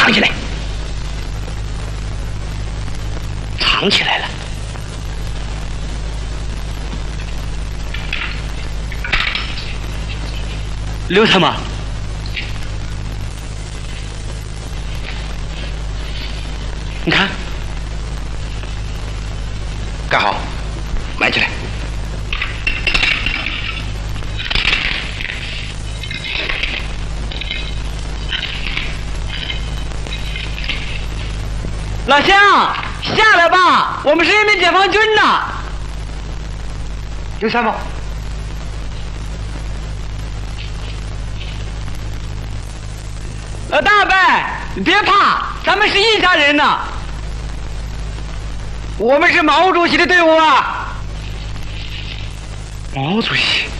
藏起来，藏起来了。刘参谋，你看， 干好，埋起来。 老乡，下来吧，我们是人民解放军呐。 刘参谋。 老大伯，你别怕，咱们是一家人呐。我们是毛主席的队伍啊。 毛主席。